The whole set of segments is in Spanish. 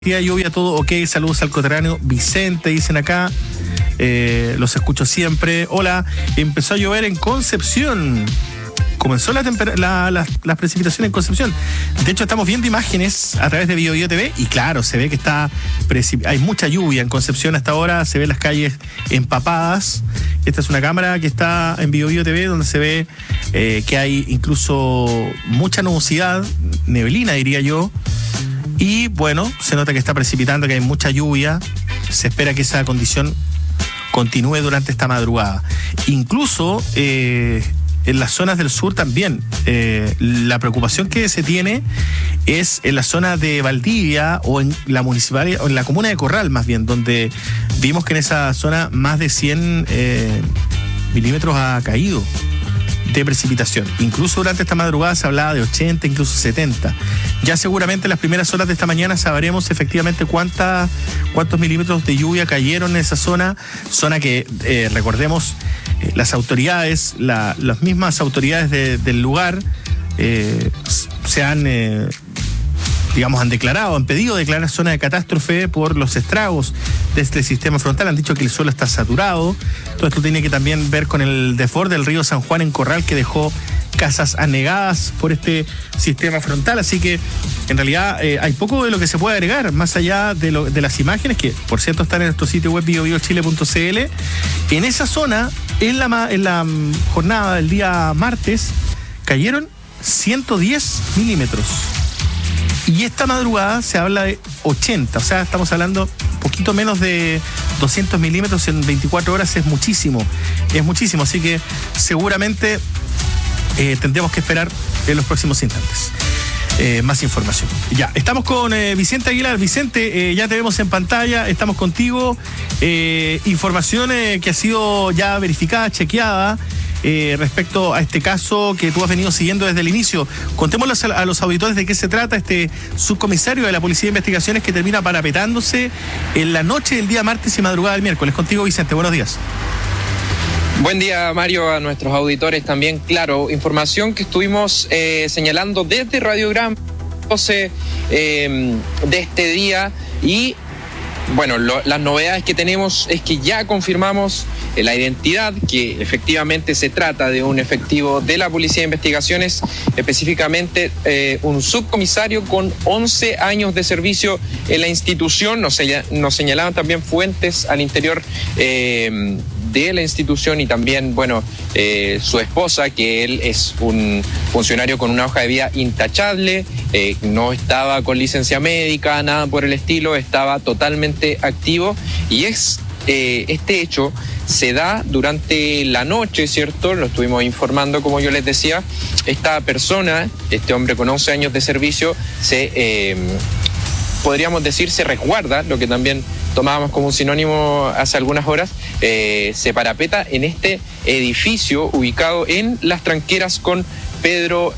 Lluvia, todo ok, saludos al coterráneo Vicente, dicen acá, los escucho siempre. Hola, empezó a llover en Concepción, comenzó las precipitaciones en Concepción. De hecho, estamos viendo imágenes a través de BioBio TV y claro, se ve que hay mucha lluvia en Concepción hasta ahora, se ven las calles empapadas. Esta es una cámara que está en BioBio TV donde se ve que hay incluso mucha nubosidad, neblina diría yo. Y bueno, se nota que está precipitando, que hay mucha lluvia. Se espera que esa condición continúe durante esta madrugada. Incluso en las zonas del sur también. La preocupación que se tiene es en la zona de Valdivia o en la municipalidad, o en la comuna de Corral más bien, donde vimos que en esa zona más de 100 milímetros ha caído de precipitación. Incluso durante esta madrugada se hablaba de 80, incluso 70. Ya seguramente en las primeras horas de esta mañana sabremos efectivamente cuántos milímetros de lluvia cayeron en esa zona que, recordemos, las autoridades, las mismas autoridades del lugar han declarado, han pedido declarar zona de catástrofe por los estragos de este sistema frontal. Han dicho que el suelo está saturado. Todo esto tiene que también ver con el desborde del río San Juan en Corral, que dejó casas anegadas por este sistema frontal. Así que en realidad hay poco de lo que se puede agregar, más allá de las imágenes, que por cierto están en nuestro sitio web biobiochile.cl. En esa zona, en la jornada del día martes, cayeron 110 milímetros. Y esta madrugada se habla de 80, o sea, estamos hablando un poquito menos de 200 milímetros en 24 horas, es muchísimo, así que seguramente tendremos que esperar en los próximos instantes más información. Ya, estamos con Vicente Aguilar. Vicente, ya te vemos en pantalla, estamos contigo. Información que ha sido ya verificada, chequeada, respecto a este caso que tú has venido siguiendo desde el inicio. Contémosle a los auditores de qué se trata este subcomisario de la Policía de Investigaciones que termina parapetándose en la noche del día martes y madrugada del miércoles. Contigo, Vicente, buenos días. Buen día, Mario, a nuestros auditores también. Claro, información que estuvimos señalando desde Radiogram de este día. Y bueno, las novedades que tenemos es que ya confirmamos la identidad, que efectivamente se trata de un efectivo de la Policía de Investigaciones, específicamente un subcomisario con 11 años de servicio en la institución. Nos señalaban también fuentes al interior de la institución y también, su esposa, que él es un funcionario con una hoja de vida intachable, no estaba con licencia médica, nada por el estilo, estaba totalmente activo. Y este hecho se da durante la noche, ¿cierto? Lo estuvimos informando, como yo les decía. Esta persona, este hombre con 11 años de servicio, podríamos decir, se resguarda, lo que también tomábamos como un sinónimo hace algunas horas, se parapeta en este edificio ubicado en Las Tranqueras con Pedro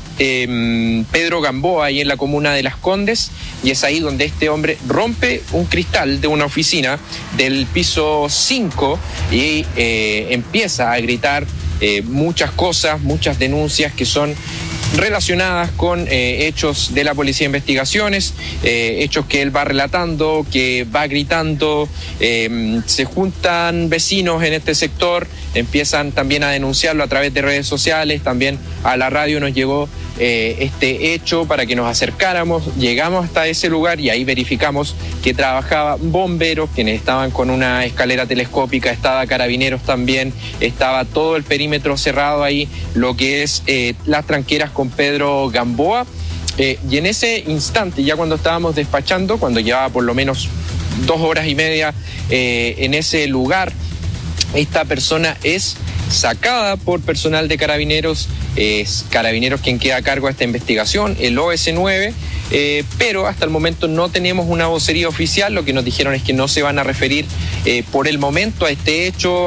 Gamboa, ahí en la comuna de Las Condes, y es ahí donde este hombre rompe un cristal de una oficina del piso 5 y empieza a gritar muchas cosas, muchas denuncias que son relacionadas con hechos de la Policía de Investigaciones, hechos que él va relatando, que va gritando. Se juntan vecinos en este sector, empiezan también a denunciarlo a través de redes sociales. También a la radio nos llegó este hecho para que nos acercáramos. Llegamos hasta ese lugar y ahí verificamos que trabajaban bomberos, quienes estaban con una escalera telescópica, estaba carabineros también, estaba todo el perímetro cerrado ahí, lo que es Las Tranqueras con Pedro Gamboa. Y en ese instante, ya cuando estábamos despachando, cuando llevaba por lo menos 2 horas y media en ese lugar, esta persona es sacada por personal de Carabineros. Es Carabineros quien queda a cargo de esta investigación, el OS9, pero hasta el momento no tenemos una vocería oficial. Lo que nos dijeron es que no se van a referir por el momento a este hecho,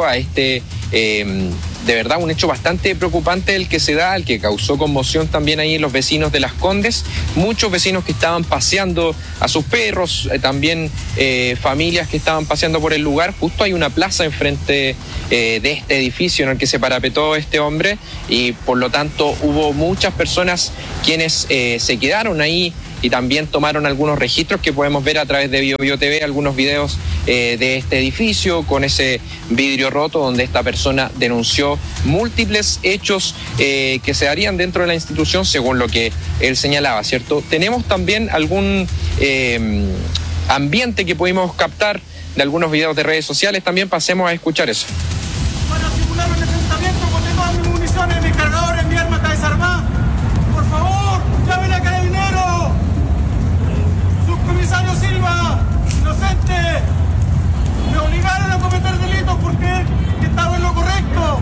de verdad un hecho bastante preocupante el que se da, el que causó conmoción también ahí en los vecinos de Las Condes. Muchos vecinos que estaban paseando a sus perros, también familias que estaban paseando por el lugar. Justo hay una plaza enfrente de este edificio en el que se parapetó este hombre y por lo tanto hubo muchas personas quienes se quedaron ahí y también tomaron algunos registros que podemos ver a través de BioBio TV, algunos videos de este edificio con ese vidrio roto donde esta persona denunció múltiples hechos que se darían dentro de la institución según lo que él señalaba, ¿cierto? Tenemos también algún ambiente que pudimos captar de algunos videos de redes sociales, también pasemos a escuchar eso. Para simular un enfrentamiento con todas mis municiones, mis cargadores, mi arma está desarmada. Por favor, llamen a Carabineros. Subcomisario Silva, inocente. Me obligaron a cometer delitos porque estaba en lo correcto.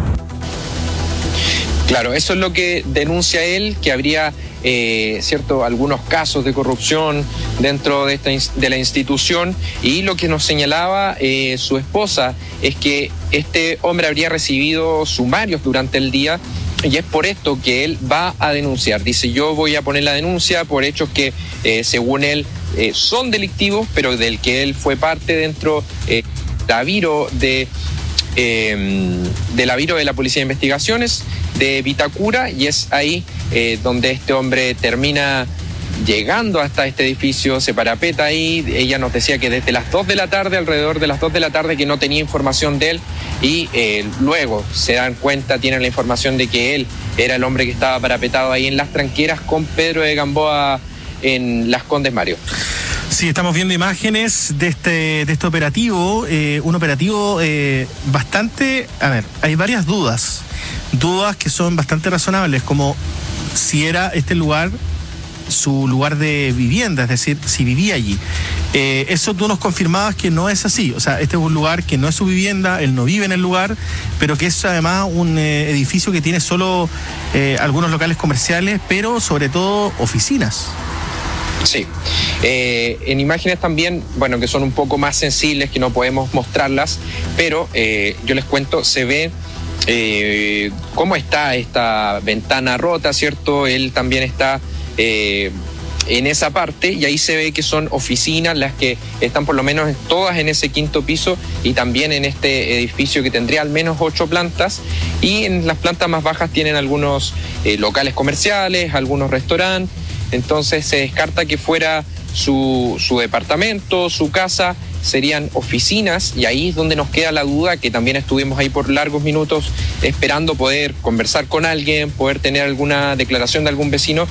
Claro, eso es lo que denuncia él, que habría cierto, algunos casos de corrupción dentro de la institución, y lo que nos señalaba su esposa es que este hombre habría recibido sumarios durante el día y es por esto que él va a denunciar. Dice, yo voy a poner la denuncia por hechos que según él son delictivos, pero del que él fue parte dentro la Viro de la Viro de la Policía de Investigaciones de Vitacura, y es ahí donde este hombre termina llegando hasta este edificio, se parapeta ahí. Ella nos decía que desde las 2 de la tarde, alrededor de las 2 de la tarde, que no tenía información de él, y luego se dan cuenta, tienen la información de que él era el hombre que estaba parapetado ahí en Las Tranqueras con Pedro de Gamboa en Las Condes, Mario. Sí, estamos viendo imágenes de este operativo, un operativo bastante... A ver, hay varias dudas que son bastante razonables, como si era este lugar su lugar de vivienda, es decir, si vivía allí. Eso tú nos confirmabas que no es así, o sea, este es un lugar que no es su vivienda, él no vive en el lugar, pero que es además un edificio que tiene solo algunos locales comerciales, pero sobre todo oficinas. Sí, en imágenes también, bueno, que son un poco más sensibles, que no podemos mostrarlas, pero yo les cuento, se ve cómo está esta ventana rota, ¿cierto? Él también está en esa parte, y ahí se ve que son oficinas las que están por lo menos todas en ese quinto piso, y también en este edificio que tendría al menos 8 plantas, y en las plantas más bajas tienen algunos locales comerciales, algunos restaurantes. Entonces se descarta que fuera su departamento, su casa, serían oficinas, y ahí es donde nos queda la duda, que también estuvimos ahí por largos minutos esperando poder conversar con alguien, poder tener alguna declaración de algún vecino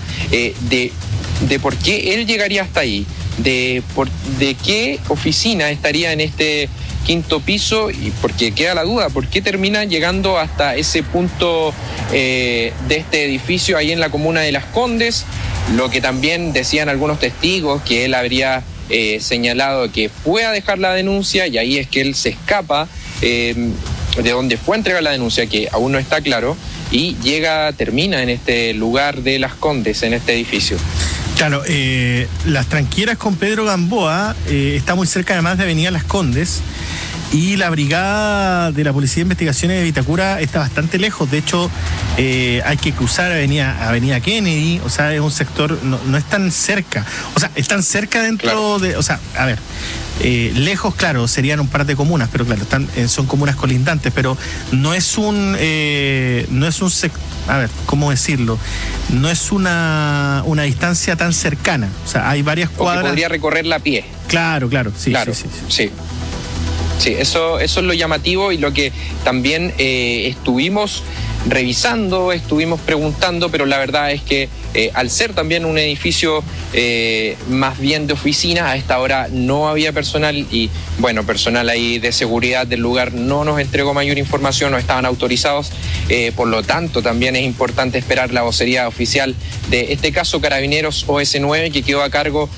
de por qué él llegaría hasta ahí, de qué oficina estaría en este quinto piso, y porque queda la duda, ¿por qué termina llegando hasta ese punto de este edificio ahí en la comuna de Las Condes? Lo que también decían algunos testigos, que él habría señalado que fue a dejar la denuncia, y ahí es que él se escapa de donde fue a entregar la denuncia, que aún no está claro, y termina en este lugar de Las Condes, en este edificio. Claro, Las Tranqueras con Pedro Gamboa está muy cerca además de Avenida Las Condes, y la brigada de la Policía de Investigaciones de Vitacura está bastante lejos. De hecho, hay que cruzar Avenida Kennedy, o sea, es un sector, no es tan cerca, o sea, están cerca dentro, claro, de, o sea, a ver, lejos, claro, serían un par de comunas, pero claro, son comunas colindantes, pero no es un sector, a ver, ¿cómo decirlo? No es una distancia tan cercana, o sea, hay varias cuadras. O que podría recorrerla a pie. Claro, sí. Claro, sí. Sí, eso es lo llamativo, y lo que también estuvimos revisando, estuvimos preguntando, pero la verdad es que al ser también un edificio más bien de oficina, a esta hora no había personal, y bueno, personal ahí de seguridad del lugar no nos entregó mayor información, no estaban autorizados, por lo tanto también es importante esperar la vocería oficial de este caso, Carabineros OS9, que quedó a cargo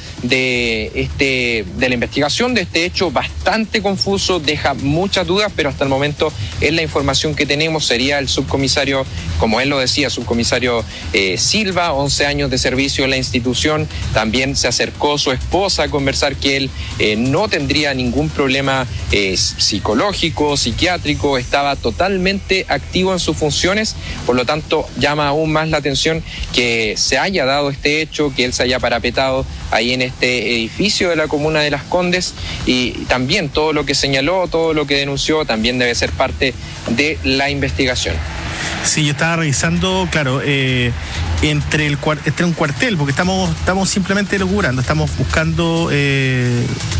de la investigación de este hecho bastante confuso, deja muchas dudas, pero hasta el momento es la información que tenemos. Sería el subcomisario, como él lo decía, subcomisario Silva, 11 años de servicio en la institución. También se acercó su esposa a conversar que él no tendría ningún problema psicológico, psiquiátrico, estaba totalmente activo en sus funciones, por lo tanto llama aún más la atención que se haya dado este hecho, que él se haya parapetado ahí en este edificio de la comuna de Las Condes, y también todo lo que señaló, todo lo que denunció, también debe ser parte de la investigación. Sí, yo estaba revisando, claro, entre un cuartel, porque estamos simplemente locurando, estamos buscando